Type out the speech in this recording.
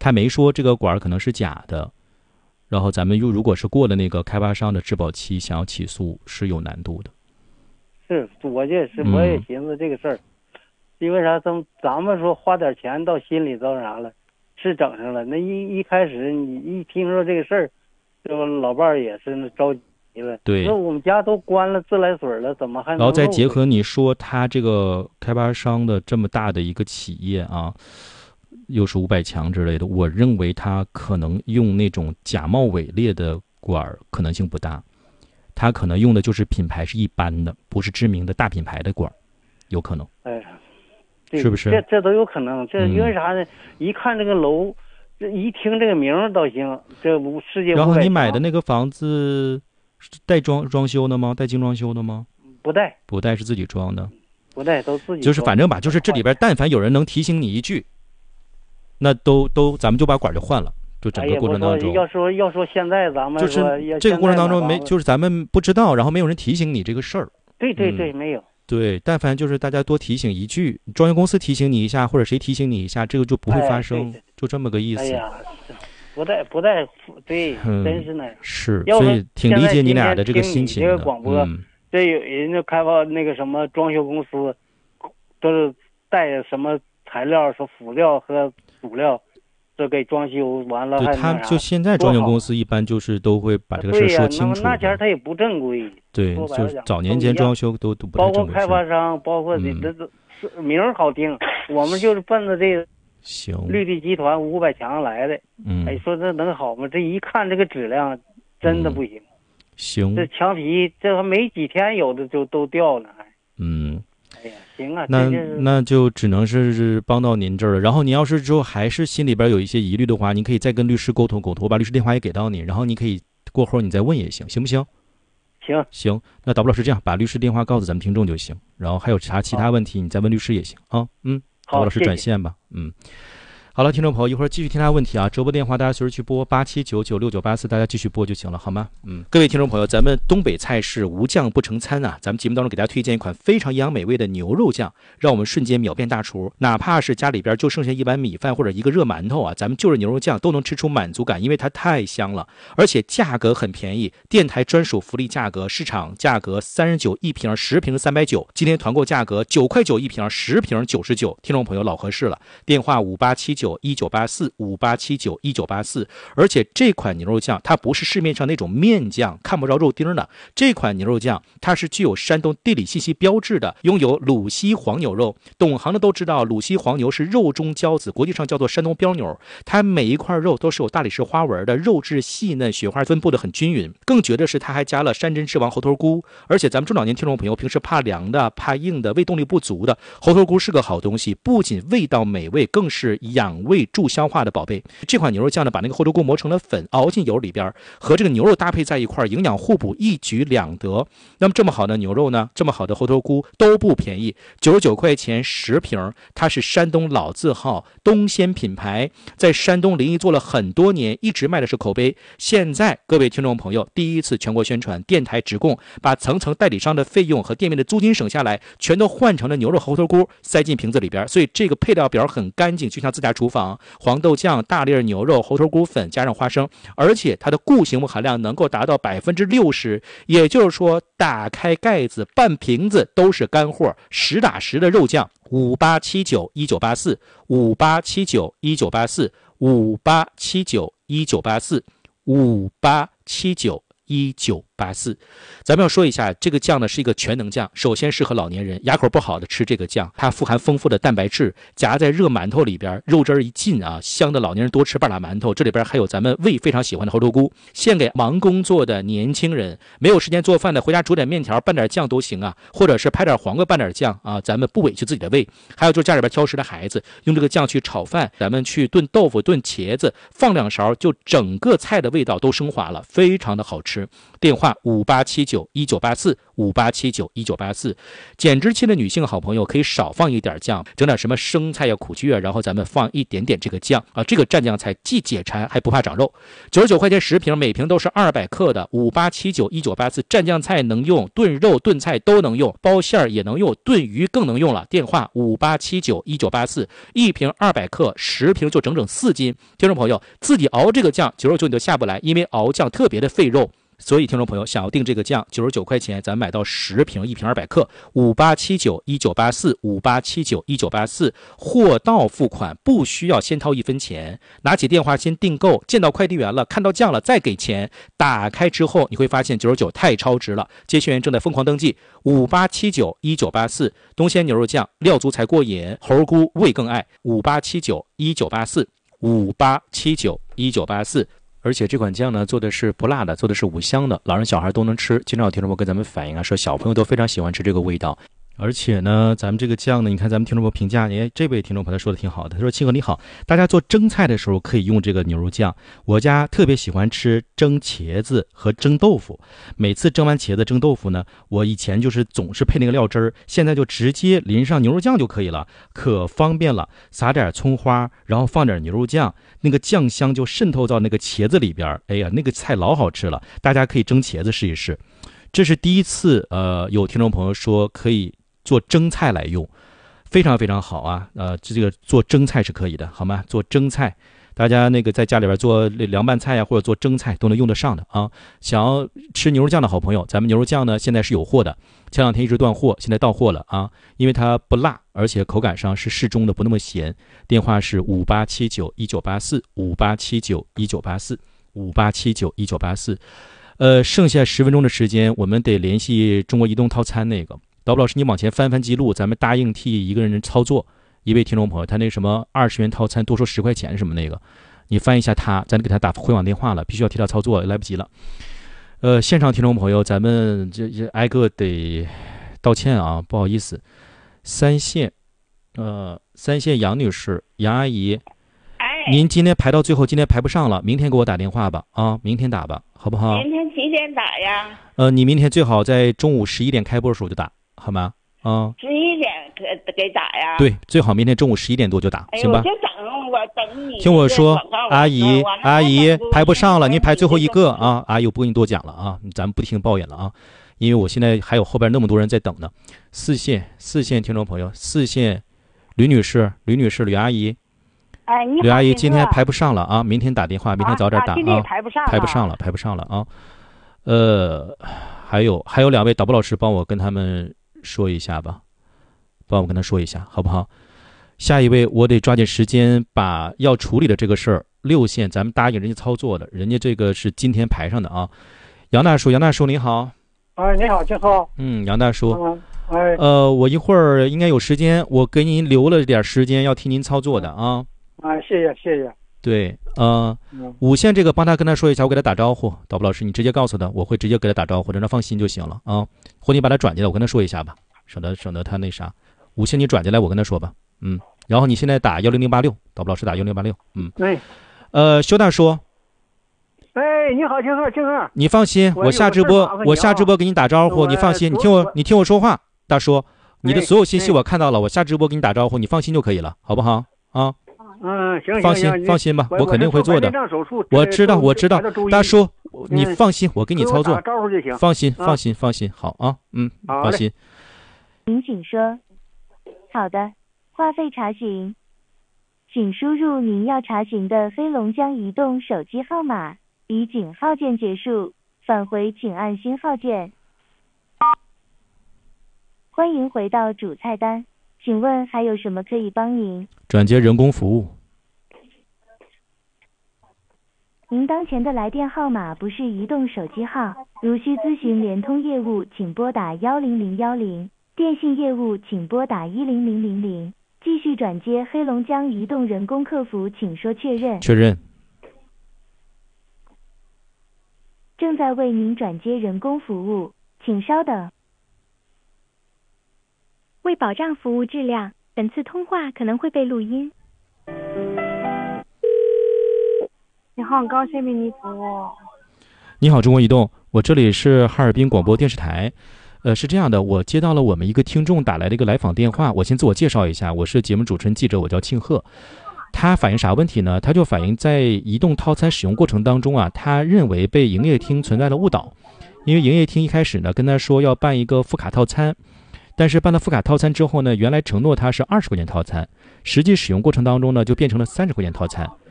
他没说这个管可能是假的，然后咱们如果是过了那个开发商的质保期，想要起诉是有难度的。 是，我也寻思这个事儿，因为啥？咱们说花点钱到心里头啥了，是整上了。那一开始你一听说这个事儿，这老伴儿也是着急了。 对， 那我们家都关了自来水了，怎么还能？ 然后再结合你说他这个开发商的这么大的一个企业啊，又是500强之类的，我认为他可能用那种假冒伪劣的管可能性不大。他可能用的就是品牌是一般的，不是知名的大品牌的管，有可能。 哎呀， 是不是？ 这都有可能。这因为啥呢？一看这个楼，这一听这个名儿倒行，这世界500强。 然后你买的那个房子是带装修的吗？带精装修的吗？ 不带， 不带，是自己装的。 不带，都自己装。 就是反正吧，就是这里边但凡有人能提醒你一句，那都咱们就把管就换了。就整个过程当中， 要说现在咱们就是这个过程当中就是咱们不知道，然后没有人提醒你这个事儿。 对，没有。 对，但凡就是大家多提醒一句，装修公司提醒你一下，或者谁提醒你一下，这个就不会发生，就这么个意思。 哎呀，不带，对，真是那样。 是，所以挺理解你俩的这个心情的。 这个广播，这有人家开发那个什么装修公司，都是带什么材料，说辅料和主料。这给装修完了， 对，他就现在装修公司一般就是都会把这个事说清楚。 那前他也不正规。 对，就是早年间装修都不太正规。 包括开发商，包括你这名儿好听，我们就是奔着这个行绿地集团500强来的。哎，说这能好吗？这一看这个质量真的不行。 行， 这墙皮这还没几天，有的就都掉了，还。哎呀，行啊， 那就只能是帮到您这儿了。然后你要是之后还是心里边有一些疑虑的话，您可以再跟律师沟通，我把律师电话也给到你，然后你可以过后你再问也行，行不行？行，那导播老师这样，把律师电话告诉咱们听众就行，然后还有啥其他问题你再问律师也行啊。导播老师转线吧。好了，听众朋友，一会儿继续听他问题啊。直播电话大家随时去拨87996984，大家继续拨就行了，好吗？各位听众朋友，咱们东北菜是无酱不成餐啊。咱们节目当中给大家推荐一款非常营养美味的牛肉酱，让我们瞬间秒变大厨。哪怕是家里边就剩下一碗米饭或者一个热馒头啊，咱们就着牛肉酱都能吃出满足感，因为它太香了，而且价格很便宜，电台专属福利价格，市场价格39一瓶，10瓶390，今天团购价格9块9一瓶，10瓶99。听众朋友老合适了，电话58791984，58791984。而且这款牛肉酱它不是市面上那种面酱看不着肉丁的，这款牛肉酱它是具有山东地理信息标志的，拥有鲁西黄牛肉。懂行的都知道，鲁西黄牛是肉中骄子，国际上叫做山东膘牛，它每一块肉都是有大理石花纹的，肉质细嫩，雪花分布的很均匀。更绝的是它还加了山珍之王猴头菇，而且咱们中老年听众朋友平时怕凉的怕硬的胃动力不足的，猴头菇是个好东西，不仅味道美味，更是养胃助消化的宝贝。这款牛肉酱呢，把那个猴头菇磨成了粉，熬进油里边，和这个牛肉搭配在一块，营养互补，一举两得。那么这么好的牛肉呢，这么好的猴头菇都不便宜，99块钱10瓶，它是山东老字号东鲜品牌，在山东临沂做了很多年，一直卖的是口碑。现在各位听众朋友第一次全国宣传，电台直供，把层层代理商的费用和店面的租金省下来，全都换成了牛肉猴头菇，塞进瓶子里边，所以这个配料表很干净，就像自家厨房。黄豆酱、大粒牛肉、猴头菇粉加上花生，而且它的固形物含量能够达到60%，也就是说打开盖子半瓶子都是干货，实打实的肉酱。58791984 58791984 58791984 58791984。咱们要说一下，这个酱呢是一个全能酱，首先适合老年人，牙口不好的吃这个酱，它富含丰富的蛋白质，夹在热馒头里边，肉汁一进啊，香的老年人多吃半拉馒头。这里边还有咱们胃非常喜欢的猴头菇，献给忙工作的年轻人，没有时间做饭的，回家煮点面条拌点酱都行啊，或者是拍点黄瓜拌点酱啊，咱们不委屈自己的胃。还有就是家里边挑食的孩子，用这个酱去炒饭，咱们去炖豆腐炖茄子，放2勺，就整个菜的味道都升华了，非常的好吃。电话58791984 58791984。减脂期的女性好朋友可以少放一点酱，整点什么生菜呀、苦苣啊，然后咱们放一点点这个酱啊，这个蘸酱菜既解馋还不怕长肉。99块钱10瓶，每瓶都是200克的58791984蘸酱菜能用，炖肉炖菜都能用，包馅儿也能用，炖鱼更能用了。电话58791984，一瓶200克，10瓶就整整4斤。听众朋友，自己熬这个酱99你都下不来，因为熬酱特别的费肉。所以听众朋友想要订这个酱，99块钱咱买到10瓶，一瓶200克，58791984 58791984，货到付款，不需要先掏1分钱，拿起电话先订购，见到快递员了，看到酱了再给钱，打开之后你会发现99太超值了。接线员正在疯狂登记，58791984，东鲜牛肉酱，料足才过瘾，猴菇味更爱，58791984 58791984。而且这款酱呢，做的是不辣的，做的是5香的，老人小孩都能吃。经常有听众朋友跟咱们反映啊，说小朋友都非常喜欢吃这个味道。而且呢，咱们这个酱呢，你看咱们听众朋友评价，这位听众朋友说的挺好的，他说：“庆哥你好，大家做蒸菜的时候可以用这个牛肉酱。我家特别喜欢吃蒸茄子和蒸豆腐，每次蒸完茄子蒸豆腐呢，我以前就是总是配那个料汁儿，现在就直接淋上牛肉酱就可以了，可方便了。撒点葱花，然后放点牛肉酱，那个酱香就渗透到那个茄子里边，哎呀，那个菜老好吃了。大家可以蒸茄子试一试。这是第一次，有听众朋友说可以做蒸菜来用，非常非常好啊！这个做蒸菜是可以的，好吗？做蒸菜，大家那个在家里边做凉拌菜呀，或者做蒸菜都能用得上的啊。想要吃牛肉酱的好朋友，咱们牛肉酱呢现在是有货的，前2天一直断货，现在到货了啊！因为它不辣，而且口感上是适中的，不那么咸。电话是58791984 58791984 58791984。剩下10分钟的时间，我们得联系中国移动套餐那个。导播老师，你往前翻记录，咱们答应替一个人操作。一位听众朋友，他那什么20元套餐多收10块钱什么那个，你翻一下他，咱给他打回网电话了，必须要替他操作，来不及了。现场听众朋友，咱们这挨个得道歉啊，不好意思。三线杨女士、杨阿姨，您今天排到最后，今天排不上了，明天给我打电话吧，啊，明天打吧，好不好？ 明天几点打呀？ 你明天最好在中午11点开播的时候就打，好吗？啊 ，11点给打呀？ 对，最好明天中午11点多就打，行吧？ 我等你。 听我说，阿姨排不上了，您排最后一个啊！阿姨，我不跟你多讲了啊，咱们不听抱怨了啊，因为我现在还有后边那么多人在等呢。四线听众朋友，4线吕女士、吕阿姨。 你好， 吕阿姨今天排不上了啊，明天打电话，明天早点打啊。 今天排不上了啊。还有2位导播老师帮我跟他们说一下吧，帮我跟他说一下好不好？下一位我得抓紧时间把要处理的这个事儿，6线咱们答应人家操作的，人家这个是今天排上的啊。杨大叔你好。 你好，金浩。 杨大叔。我一会儿应该有时间，我给您留了点时间要替您操作的啊。 谢谢。 对，5线这个帮他跟他说一下，我给他打招呼。导播老师，你直接告诉他，我会直接给他打招呼，让他放心就行了啊。或者你把他转进来，我跟他说一下吧，省得他那啥。5线你转进来，我跟他说吧。然后你现在打10086，导播老师打10086。修大叔。 你好，静儿。 你放心，我下直播给你打招呼，你放心，你听我说话，大叔，你的所有信息我看到了，我下直播给你打招呼，你放心就可以了，好不好啊？ 行， 放心吧，我肯定会做的。我知道，大叔，你放心，我给你操作，放心，好啊，放心。 您请说。好的，话费查询，请输入您要查询的飞龙江移动手机号码，以井号键结束，返回请按星号键。欢迎回到主菜单，请问还有什么可以帮您？ 转接人工服务。 您当前的来电号码不是移动手机号，如需咨询联通业务，请拨打10010，电信业务请拨打10000。继续转接黑龙江移动人工客服，请说确认。 确认。 正在为您转接人工服务，请稍等。为保障服务质量，本次通话可能会被录音。 你好，很高兴为你服务。 你好，中国移动，我这里是哈尔滨广播电视台。 是这样的，我接到了我们一个听众打来的一个来访电话，我先自我介绍一下，我是节目主持人记者，我叫庆贺。他反映啥问题呢？他就反映在移动套餐使用过程当中啊，他认为被营业厅存在了误导，因为营业厅一开始呢跟他说要办一个副卡套餐，但是办了副卡套餐之后呢，原来承诺他是20块钱套餐，实际使用过程当中呢就变成了30块钱套餐。